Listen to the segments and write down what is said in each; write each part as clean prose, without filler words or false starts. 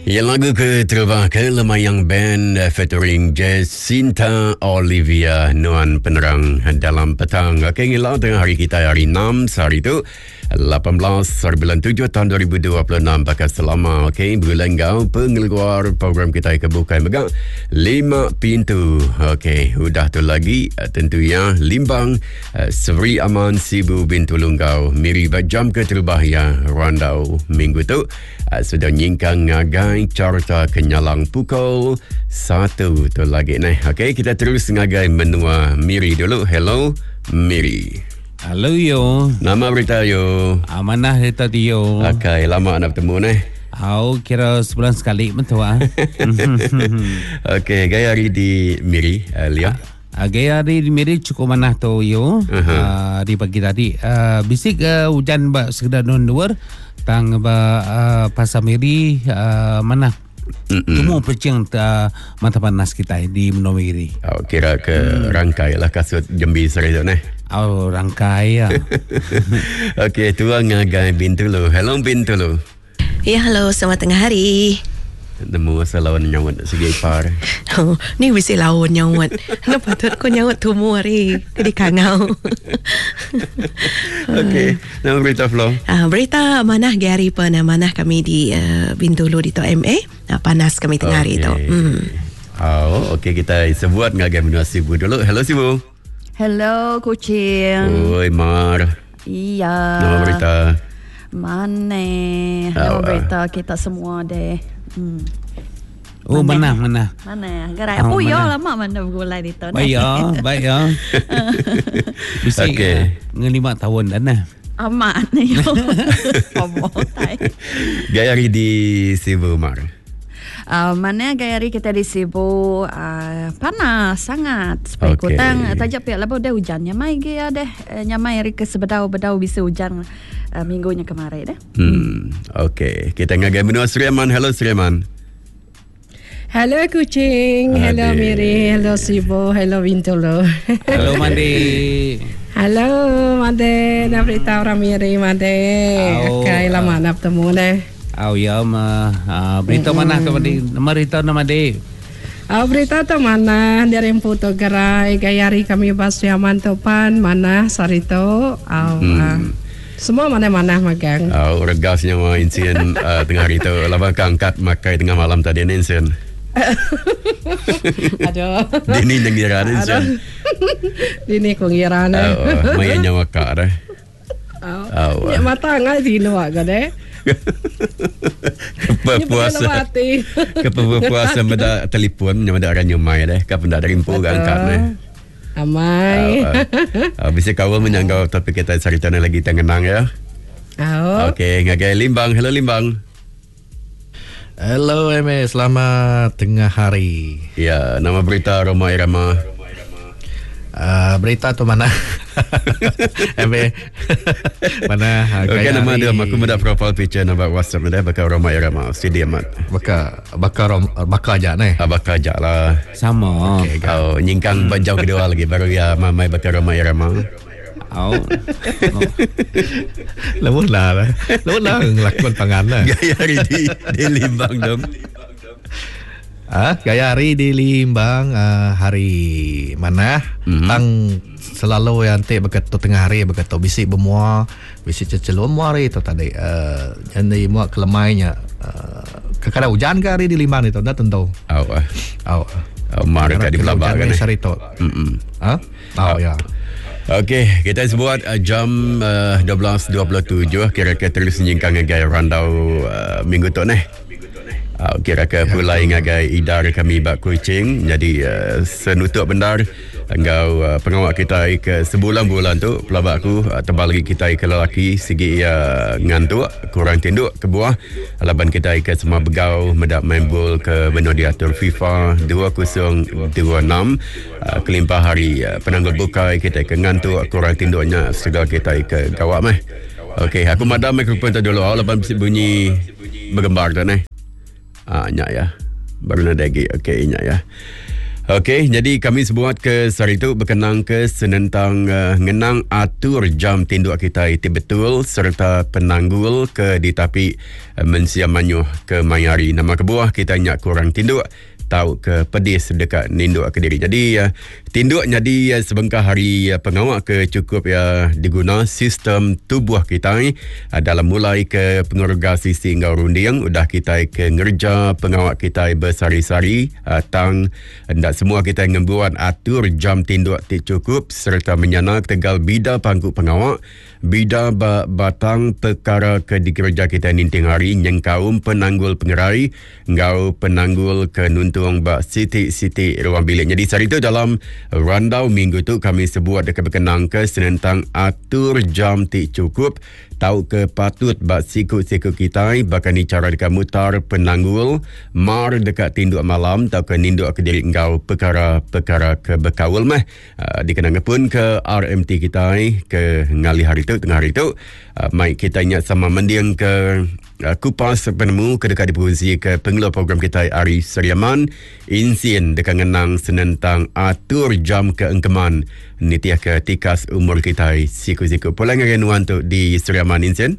Yang lagu terbaik Lemayang Band featuring Jacinta Olivia Nuan Penerang dalam petang. Okey, inilah tengah hari kita hari 6 sehari itu 18 bulan 7 tahun 2026 bakal selama. Okey, berlenggau pengeluar program kita kebuka megak 5 pintu. Okey, udah tu lagi tentunya Limbang, Seri Aman, Sibu Bintu Lunggau, Miri jam ke Terbahaya Randau minggu tu sudah nyingkang ngagai carta kenyalang pukul 1 tu lagi nih. Okey, kita terus ngagai menua Miri dulu. Hello Miri. Halo yo. Nama berita yo. Amanah kita yo. Okey, lama nak bertemu nih. Kira sebulan sekali mentua. Okey, gaya hari di Miri, Lia. Gaya hari di Miri cukup manah tu yo. Di pagi tadi. Bisik hujan sekedar non-luar. Tang pasar Miri mana semua percing mata panas kita di Menua Miri. Kira ke rangkai lah kasut Jambi sore tu nih. Rangkai ya. Okey, tuang ngagai Bintu lu. Hello Bintu lu. Ya, halo, selamat tengah hari. Nemu asal lawan nyawat segi ipar. Ni mesti lawan nyawat. Nak patut kau nyawat tumu hari di kangau. Okey, nama berita Flo. Berita manah gari pernah manah kami di Bintulu di MA. Panas kami tengah hari tu. Okey, kita sebut ngagai menua Sibu dulu. Hello Sibu. Hello kucing. Oi Mar. Iya. Nama berita. Mana? Nama berita kita semua deh. Mana? Mana? Gerai apa ya lama mana bergulai di tu. Baik ya. Bisa ngelima tahun dah nah. Amat ni. Gaya hari di Sibu Mar. Mana gaya hari kita di Sibu panas sangat. Supaya kutang tajak pihak lepas dah hujan. Nyamai gaya deh. Nyamai hari ke sebedau-bedau bisa hujan minggunya kemarin deh. Okey, kita ngagai menua Seriaman. Hello Seriaman. Hello kucing. Hello Miri. Hello Sibu. Hello Bintulu. Hello Mandi. Halo Mande. Nak beritahu orang Miri Mande. Okay, lama nak bertemu deh. Ya berita mana tu Mandi? Berita nama Mandi. Berita tu mana dari Putu Gerai gaya hari kami bahas Yaman Topan mana sarito. Semua mana-mana magang. Regasnya mah insiden tengah hari tu. Lepas angkat makai tengah malam tadi ni insiden. Aduh. Dini nengira insiden. Dini kungira ni. Maya nyawa kak dah. Ya mata ngai di luar kan deh. Kepuasa benda telefon yang ada orang nyumai deh. Kapan dah ada info angkat deh. Amai. Bisa kawal menyanggau topik kita cerita lagi tengenang ya. Okey, ngagai Limbang. Hello Limbang. Hello MA, selamat tengah hari. Ya, nama berita Roma Irama. Berita tu mana? MA. Mana? Okey, nama dia aku mudah profile picture nama WhatsApp dia bakal Roma Irama. Sidi amat. Bakal aja nih. Bakal aja lah. Sama. Okey, kau nyingkang banjau kedua lagi baru ya mamai bakal Roma Irama. Lewat lah ngelakukan tangan lah. Gaya hari di Limbang dong. Gaya hari di Limbang hari mana? Tang selalu yang begitu tengah hari begitu bisik bermuar, bisik cecelur muar itu tadi. Jadi muar kelemainya. Kadang hujan ke hari di Limbang itu, dah tentu. Mar kat di Belabak kan. Sarito. Ya. Okey, kita sebut jam 12.27 kira-kira terus nyingkang ngagai randau minggu tu nih. Kira-kira pulai ngagai idar kami bak kucing. Jadi senutuk benar engkau pengawak kita ke sebulan-bulan tu pelabak aku tebal lagi kita ke lelaki segi ngantuk kurang tinduk ke buah laban kita ke semua begau medap main bola ke benua diatur FIFA 2026 kelimpah hari penanggul bukai kita ke ngantuk kurang tinduknya segala kita ke gawak meh. Okey, aku madam mikrofon tu dulu laban bunyi bergembar tu nih. Nyak ya. Baru nak lagi. Okey, nyak ya. Okey, jadi kami sebuat ke hari itu berkenang ke senentang ngenang atur jam tinduk kita itu betul serta penanggul ke di tapi mensia manyuh ke mayari. Nama kebuah kita nyak kurang tinduk tahu ke pedis dekat ninduk ke diri. Jadi tinduk jadi sebengkah hari pengawak ke cukup diguna sistem tubuh kita dalam mulai ke pengurgasi sehingga runding udah kita ke ngerja pengawak kita bersari-sari tang ndak semua kita ngembuat atur jam tinduk cukup serta menyanak tegal bida pangku pengawak bida batang perkara ke di kerja kita ninting hari yang kaum penanggul pengerai ngau penanggul ke nuntung siti ruang bilik. Jadi hari itu dalam randau minggu tu kami sebuat dekat berkenang ke senentang atur jam cukup tahu ke patut siku-siku kita bahkan ni cara dekat mutar penanggul mar dekat tinduk malam tahu ke ninduk ke diri engkau perkara ke berkawal dikenang pun ke RMT kita ke ngali hari tu tengah hari tu mai kita ingat sama mendiang ke kupas penemu ke dekat dipuji ke pengelola program kita Ari Seriaman insien dekat ngenang senentang atur jam keengkeman nitiah ke tikas umur kita siku-siku pulang dengan tu di Seriaman insien.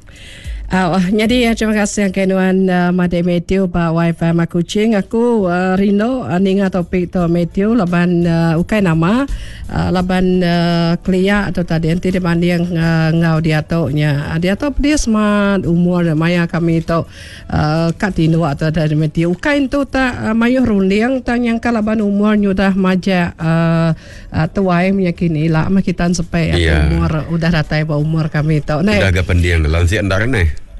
Jadi terima kasih kenuan Made Matthew Pak Wifi Makucing. Aku Rino ninga topik to Matthew laban ukai nama laban klia atau tadi nanti dibanding ngau dia to nya dia to dia smart umur maya kami to katinu atau dari Matthew ukai tu ta mayuh rundiang tang yang kalaban umur nyudah maja tuai menyakini lah makitan sampai umur udah datai ba umur kami to udah agak pendiang lansi andaran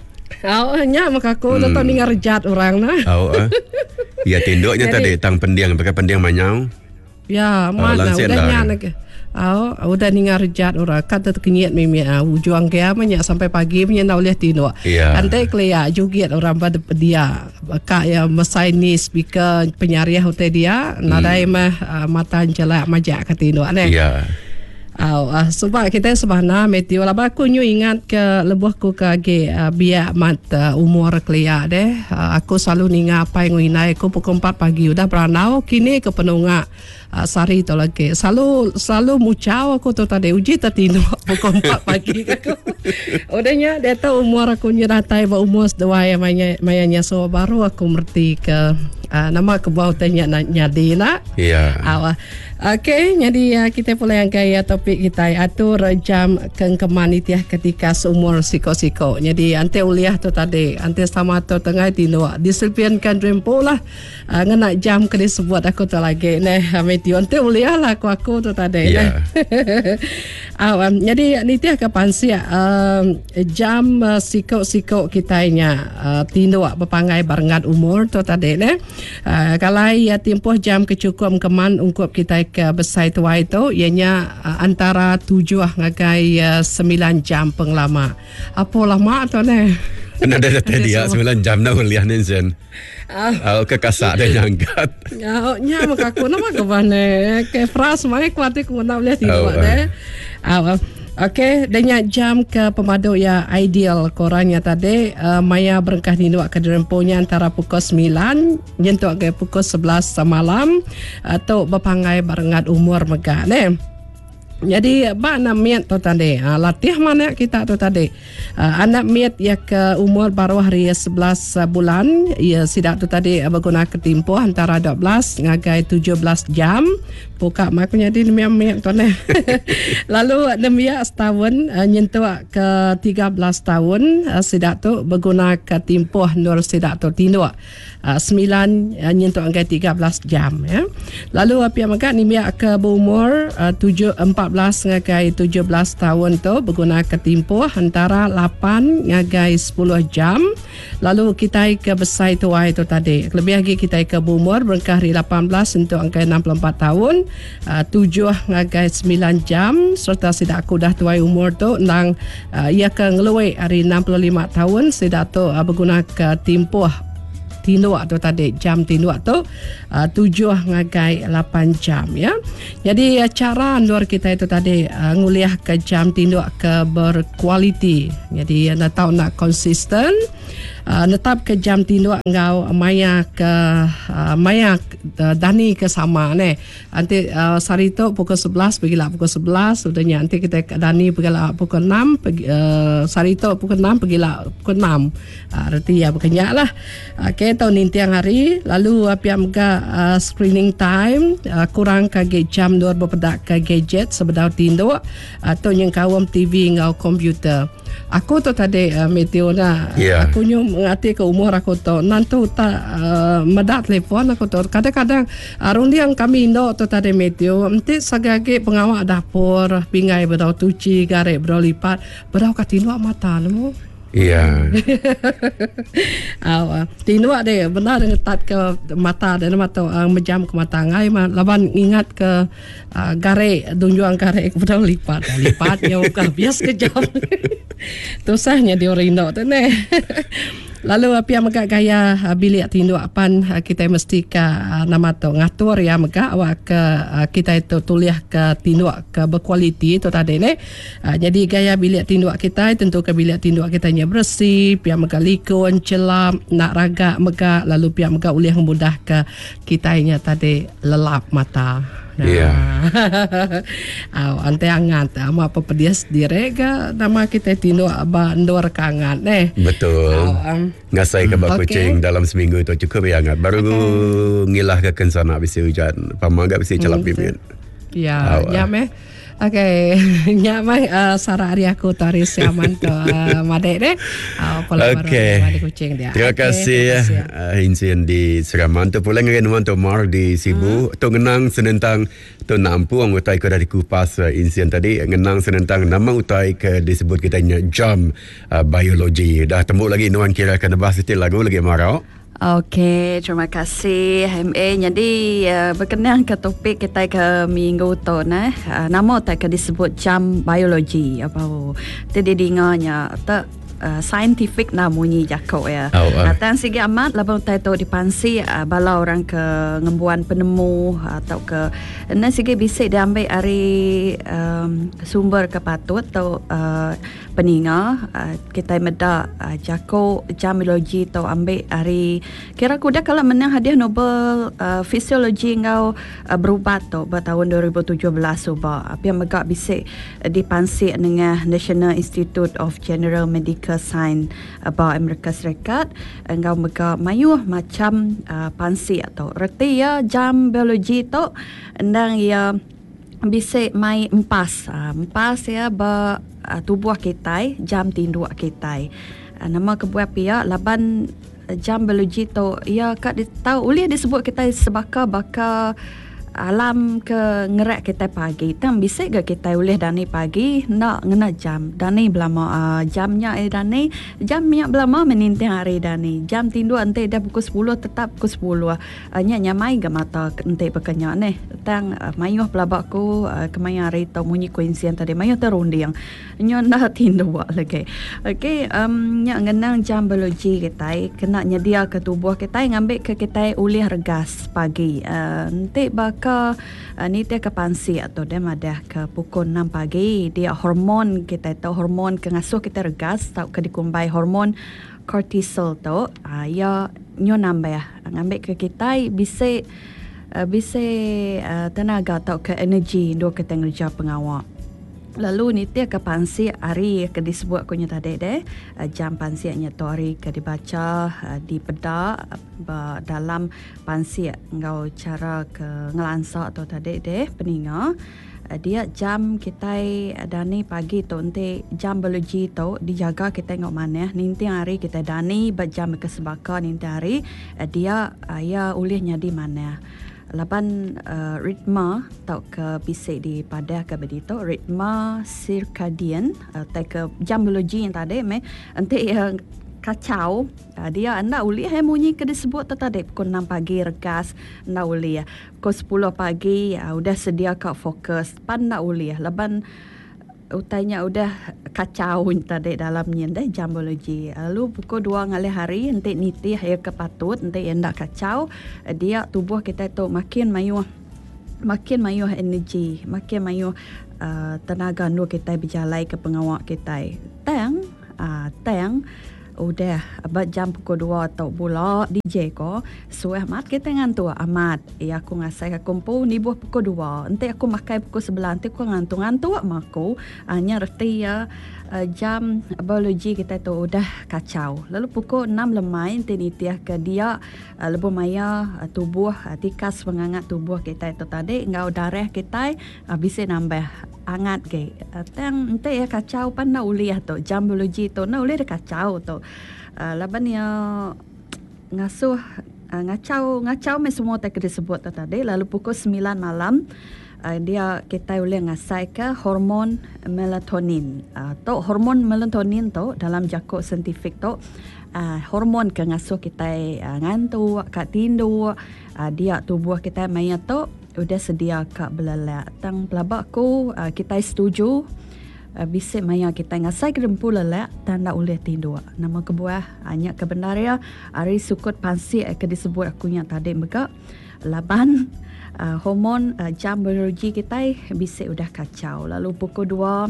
nya maka aku tetap dengar rejat orang nah. Ya tinduknya tadi tang pendiang pakai pendiang manyau. Ya, mana udahnya nak. Udah dengar rejat orang kata kenyat mimi ujuang ke amanya sampai pagi punya nak boleh tinduk. Antai kelia juga orang pada dia kak ya mesai ni speaker penyariah hotel dia nadai mah mata jelak majak ke tinduk aneh. Ya. Sebab kita sebenarnya Matthew lah aku nyu ingat ke lebuhku ke biak mat umur kelia deh aku selalu ninga apa yang inai aku pukul 4 pagi udah beranau kini ke penunga sari tu lagi selalu mucau aku tu tadi uji tertino pukul 4 pagi aku udahnya dia tahu umur aku nyeratai ba umur dua ya mayanya so baru aku merti ke nama kebuah tanya nyadi nak. Ya. Okey, jadi kita pula yang kaya topik kita atur jam keengkeman itiah ketika seumur siko-siko. Jadi ante uliah tu tadi, ante sama tu tengah tino diselpiankan rempo lah ngena jam ke disebut aku tu lagi. Nah, Matthew ante uliah lah aku tu tadi. Ya. Jadi nitiah kapan sih jam siko-siko kita nya tino berpangai barengan umur tu tadi ne. Kalau ya tempoh jam kecukup keman ungkup kita ke besai tua itu ianya antara 7 ngagai 9 jam penglama. Apa lama tu ne? Kena ada tadi 9 jam dah kuliah ni sen. Ke kasak dia angkat. Nya maka aku nama ke mana? Ke fras mai kuat aku nak boleh tidur deh. Okey, dengan jam ke pemadu ya ideal korangnya tadi maya berkah ninduk ke deremponya antara pukul 9 nyentuk ke pukul 11 malam atau berpangai barengan umur megah ne. Jadi anak miat tu tadi latih mana kita tu tadi anak miat ya ke umur baru hari 11 bulan ya sidak tu tadi berguna ketimpuh antara 12 ngagai 17 jam buka makanya di miat tu ne. Lalu demiak setahun nyentuh ke 13 tahun sidak tu berguna ketimpuh nur sidak tu tinduk 9 nyentuh ngagai 13 jam ya. Lalu apa yang makan miak ke berumur 14 ngagai 17 tahun tu berguna ketimpuh antara 8 ngagai 10 jam. Lalu kita ke besai tua itu tadi. Lebih lagi kita ke berumur berkah 18 untuk ngagai 64 tahun. 7 ngagai 9 jam serta sidak aku dah tua umur tu nang ia ke ngeluai hari 65 tahun sidak tu berguna ketimpuh tinduk tu tadi jam tinduk tu 7 ngagai 8 jam ya. Jadi cara luar kita itu tadi nguliah ke jam tinduk ke berkualiti. Jadi nak tahu nak konsisten netap ke jam tinduk ngau maya dani ke sama ne. Nanti sarito pukul 11 pergilah pukul 11 sudahnya. Nanti kita ke dani pergilah pukul 6 sarito pukul 6 pergilah pukul 6. Arti ya berkenyak lah. Okay, tahun ni tiang hari lalu apiam ga screening time kurang ke jam 2 berpedak ke gadget sebedau tinduk atau yang kawam TV ngau komputer. Aku tu tadi Meteo na. Yeah. Aku nyu mengerti ke umur aku tu. Nanti tak medak telefon aku tu. Kadang-kadang rundi yang kami Indo tu tadi Meteo. Nanti sagagi pengawal dapur pingai berdau tuci garek berdau lipat berdau katinu mata nemu. Ya. Tinduk deh benar ngetat ke mata dan mata menjam ke mata ngai laban ingat ke garek dunjuang garek berdau lipat yang bukan bias kejam. Tusahnya di orang Indo tu ne. Lalu api yang megak gaya bilik tinduk apan kita mesti ke nama tu ngatur ya megak awak ke kita itu tuliah ke tinduk ke berkualiti tu tadi ne. Jadi gaya bilik tinduk kita tentu ke bilik tinduk kita nya bersih, pihak megak likun, celap, nak ragak megak lalu pihak megak uliah mudah ke kita nya tadi lelap mata. Ya. Ante angat ama apa pedias direga nama kita tinduk aba ndor kangat Betul. Ngasai ke bak kucing dalam seminggu itu cukup hangat. Baru ngilah ke kensana bisi hujan. Pamangga bisi celap pimpin. Ya, meh. Okay, nyamai Sarah hari aku tari siaman tu madek deh. Okay. Terima kasih insiden di Seraman tu pulang dengan nuan tu Mar di Sibu. Tu ngenang senentang tu nampu ang utai ke dari kupas insiden tadi ngenang senentang nama utai ke disebut kita jam biologi. Dah temu lagi nuan kira akan bahas itu lagu lagi marau. Okey, terima kasih MA. Jadi berkenaan ke topik kita ke minggu tu nama tak ke disebut jam biologi apa. Tadi dengarnya tak scientific namanya jakau ya. Datang segi amat labang tahu dipansi bala orang ke ngembuan penemu atau ke segi bisik diambil dari sumber kepatut atau peninga kita meda jakau jam biologi atau ambil dari kira kuda kalau menang hadiah Nobel fisiologi ngau berubat tu tahun 2017 ubah apa yang megak bisik dipansi dengan National Institute of General Medical Science about Amerika Serikat engkau megak mayu macam pansi atau reti ya jam biologi tu endang ya bisa mai empas ya ba tubuh kita jam tinduk kita nama kebuat pihak laban jam biologi tu ya kak tahu boleh disebut kita sebaka alam ke ngerak kita pagi tam bisa ke kita boleh dani pagi nak ngena jam dani belama jamnya dani jamnya belama menintih hari dani jam tindu ante dah pukul 10 tetap pukul 10 nyamai ke mata ente pekenyak ne tang mayuh pelabakku kemaya hari tau munyi koinsien tadi mayuh terundi yang nyo dah tindu lagi okey nya ngenang jam biologi kita kena nyedia ke tubuh kita ngambil ke kita ulih regas pagi ente bak ni dia ke pansi atau dia madah ke pukul 6 pagi dia hormon kita tahu hormon kengasuh kita regas tahu ke dikumbai hormon cortisol tu ya nyo nambah ngambil ke kita bisa tenaga atau ke energi do kita ngerja pengawal. Lalu ni dia ke pansi hari ke disebut kunya tadi deh jam pansinya tu hari ke dibaca di peda dalam pansi engkau cara ke ngelansak tu tadi deh peninga dia jam kita dani pagi tu nanti jam biologi tu dijaga kita tengok mana nanti hari kita dani berjam ke sebaka nanti hari dia ya ulihnya di mana laban ritma tau ke bisik di padah ke begitu ritma circadian tai ke jam biologi yang tadi nanti kacau dia anda uli munyi ke disebut tadi pukul 6 pagi regas anda uli pukul 10 pagi udah sedia ke fokus pan anda uli laban utainya udah kacau tadi dalamnya dah jam biologi. Lalu pukul 2 ngalih hari nanti niti ya kepatut nanti yang dak kacau dia tubuh kita tu makin mayu energi, makin mayu tenaga nu kita berjalai ke pengawak kita. Tang udah abad jam pukul 2 atau pula DJ ko suah mat kita ngantuk amat aku ngasai ke kumpul ni buah pukul 2 nanti aku makai pukul 11 nanti aku ngantuk maku hanya reti jam biologi kita tu udah kacau lalu pukul 6 lemai nanti nitiah ke dia lebih maya tubuh tikas mengangat tubuh kita itu tadi ngau darah kita bisa nambah hangat ke tang nanti kacau pan na uliah tu jam biologi tu na uliah kacau tu laban ya ngasuh ngacau semua tak disebut tadi lalu pukul 9 malam dia kita boleh ngasai ke hormon melatonin tu hormon melatonin tu dalam jakut saintifik tu hormon ke ngasuh kita ngantuk kat tidur dia tubuh kita maya tu udah sedia kat belalak tang pelabak ku kita setuju bisa maya kita ngasai ke dempu lelak dan tak boleh tidur nama kebuah hanya kebenaran hari sukut pansi ke disebut aku yang tadi mereka laban hormon jam biologi kita bisa udah kacau lalu pukul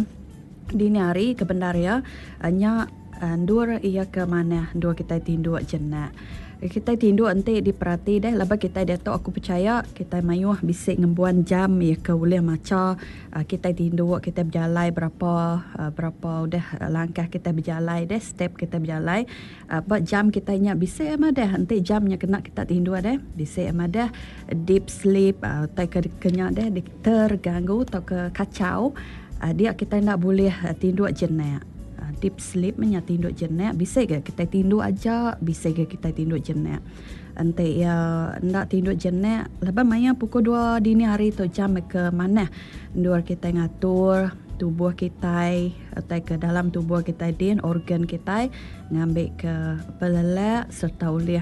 2 dini hari kebenaran hanya dua ia ke mana dua kita tidur jenak kita tindu nanti diperhati deh laba kita dia tu aku percaya kita mayuh bisa ngembuan jam ya ke boleh maca kita tindu kita berjalan berapa udah langkah kita berjalan deh step kita berjalan jam kita nya bisa dah nanti jamnya kena kita tindu deh bisa dah deep sleep tak kenya deh terganggu atau ke kacau dia kita nak boleh tindu jenak deep sleep tindu jenak bisa ke kita tindu aja bisa ke kita tindu jenak nanti ya nak tindu jenak lepas maya pukul 2 dini hari tu jam ke mana dua kita ngatur tubuh kita atau ke dalam tubuh kita din organ kita ngambil ke belelak serta oleh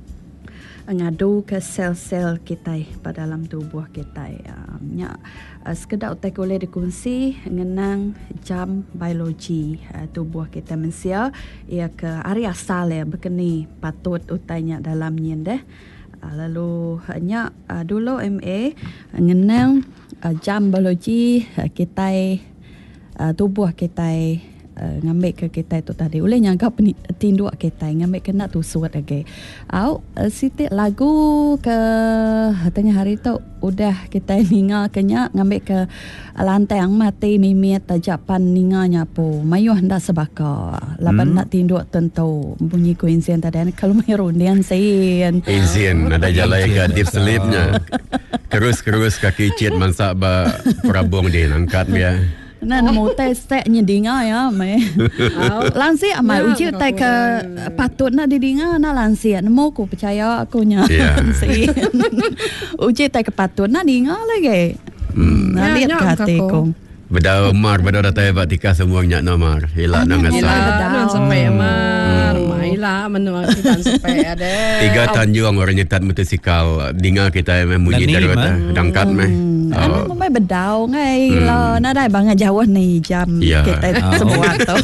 ngadu ke sel-sel kita pada dalam tubuh kita sekedar utak boleh dikongsi ngenang jam biologi tubuh kita manusia ia ke hari asal berkeni patut utanya dalam nyendeh lalu hanya dulu MA ngenang jam biologi kita tubuh kita ngambil ke kita itu tadi boleh nyangka tinduk kita ngambil kena tu suat lagi sitik lagu ke tengah hari tu udah kita ninga kenya ngambil ke lantai yang mati mimit tajapan ninganya po mayuh ndak sebaka laban nak tinduk tentu bunyi kuinsian tadi kalau mai rundian sen insien ada jalan ke deep sleepnya terus kaki cit mansak ba perabung dia angkat dia Nah, mau tes nyedinga ya, mai. Lansia mai uji tak ke patut nak didinga nak lansia. Mau ku percaya aku nya. Lansia. Uji tak ke patut nak dinga lagi. Lihat kata ku. Beda Umar, beda datai batika semua nyak nomor. Hilak nang asal. Hilak sampai Umar. Mailah menua kita sampai ada. 3 Tanjung orang nyetat motosikal. Dinga kita memuji darut dangkat meh. Anak memang bedau ngai lo na dai bang jauh ni jam kita semua tu.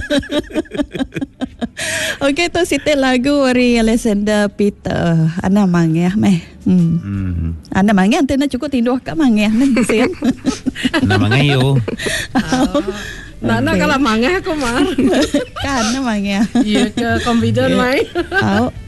Okey tu sitte lagu dari Alexander Peter ana mangeh meh. Ana mangeh antena cukup tidur kat mangeh ni sen. Ana mangeh yo. Nana kalau mangeh aku mar. Kan ana mangeh. Iya ke confident mai.